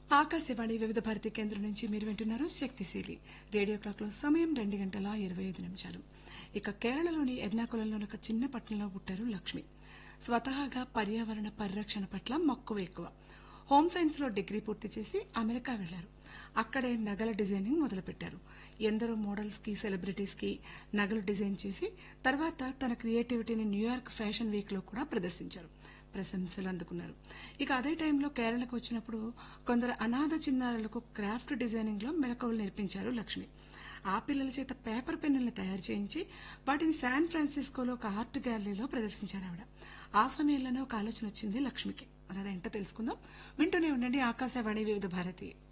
ఆకాశవాణి వివిధ భారతి కేంద్రం నుంచి మీరు వింటున్నారు శక్తిశీలి. రేడియో క్లాక్ లో సమయం 2:25. ఇక కేరళలోని ఎర్నాకులంలోని ఒక చిన్న పట్టణంలో పుట్టారు లక్ష్మి. స్వతహాగా పర్యావరణ పరిరక్షణ పట్ల మక్కువ ఎక్కువ. హోమ్ సైన్స్ లో డిగ్రీ పూర్తి చేసి అమెరికా వెళ్లారు. అక్కడే నగల డిజైనింగ్ మొదలుపెట్టారు. ఎందరో మోడల్స్ కి సెలబ్రిటీస్ కి నగలు డిజైన్ చేసి తర్వాత తన క్రియేటివిటీని న్యూయార్క్ ఫ్యాషన్ వీక్ లో కూడా ప్రదర్శించారు. ప్రశంసలు అందుకున్నారు. ఇక అదే టైంలో కేరళకు వచ్చినప్పుడు కొందరు అనాథ చిన్నారులకు క్రాఫ్ట్ డిజైనింగ్ లో మెలకువలు నేర్పించారు లక్ష్మి. ఆ పిల్లల చేత పేపర్ పెన్నులను తయారు చేయించి వాటిని శాన్ ఫ్రాన్సిస్కోలో ఒక ఆర్ట్ గ్యాలరీలో ప్రదర్శించారు ఆవిడ. ఆ సమయంలోనే ఒక ఆలోచన వచ్చింది లక్ష్మికి. మరి అదేంటో తెలుసుకుందాం. వింటూనే ఉండండి ఆకాశవాణి వివిధ భారతి.